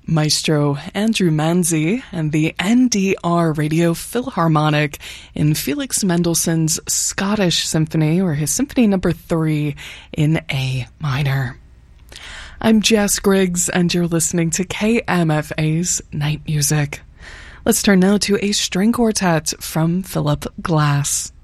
Maestro Andrew Manzi and the NDR Radio Philharmonic in Felix Mendelssohn's Scottish Symphony, or his Symphony No. 3 in A minor. I'm Jess Griggs, and you're listening to KMFA's Night Music. Let's turn now to a string quartet from Philip Glass.